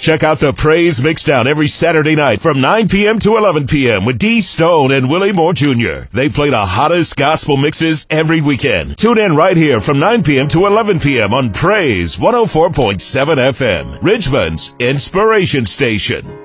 Check out the Praise Mixdown every Saturday night from 9 p.m. to 11 p.m. with D. Stone and Willie Moore Jr. They play the hottest gospel mixes every weekend. Tune in right here from 9 p.m. to 11 p.m. on Praise 104.7 FM, Richmond's Inspiration Station.